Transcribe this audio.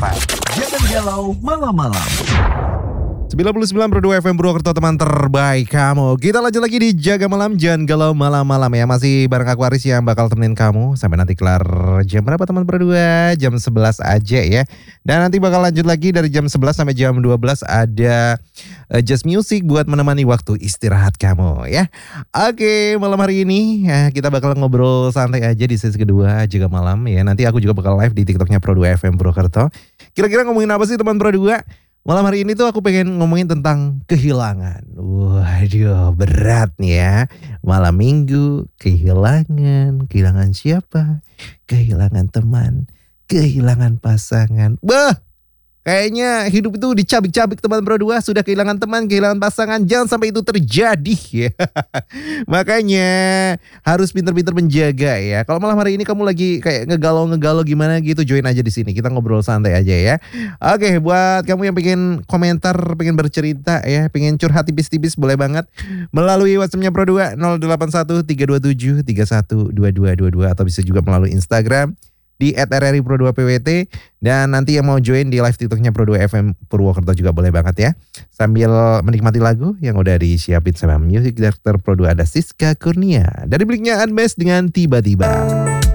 Jangan galau malam-malam. 99,2 FM Purwokerto, teman terbaik kamu. Kita lanjut lagi di Jaga Malam, jangan galau malam-malam ya. Masih bareng aku Aris yang bakal temenin kamu sampai nanti kelar jam berapa teman berdua? Jam 11 aja ya. Dan nanti bakal lanjut lagi dari jam 11 sampai jam 12 ada Just Music buat menemani waktu istirahat kamu ya. Oke, malam hari ini ya, kita bakal ngobrol santai aja di sesi kedua Jaga Malam ya. Nanti aku juga bakal live di TikToknya Pro2 FM Purwokerto. Kira-kira ngomongin apa sih teman Pro2? Malam hari ini tuh aku pengen ngomongin tentang kehilangan. Waduh, berat nih ya. Malam minggu, kehilangan siapa? Kehilangan teman, kehilangan pasangan. Kayaknya hidup itu dicabik-cabik teman berdua. Sudah kehilangan teman, kehilangan pasangan, jangan sampai itu terjadi ya. Makanya harus pinter-pinter menjaga ya. Kalau malam hari ini kamu lagi kayak ngegalau gimana gitu, join aja di sini. Kita ngobrol santai aja ya. Oke, buat kamu yang pengen komentar, pengen bercerita ya, pengen curhat tipis-tipis boleh banget melalui WhatsApp-nya Pro2 081 327 312222 atau bisa juga melalui Instagram di @rripro2pwt, dan nanti yang mau join di live TikToknya Pro2 FM Purwokerto juga boleh banget ya. Sambil menikmati lagu yang udah disiapin sama music director Pro2 ada Siska Kurnia. Dari Bliknya Unbest dengan Tiba-Tiba.